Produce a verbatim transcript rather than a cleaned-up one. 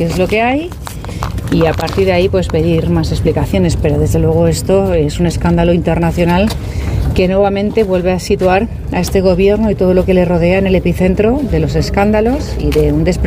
qué es lo que hay y a partir de ahí pues pedir más explicaciones, pero desde luego esto es un escándalo internacional que nuevamente vuelve a situar a este gobierno y todo lo que le rodea en el epicentro de los escándalos y de un desprestigio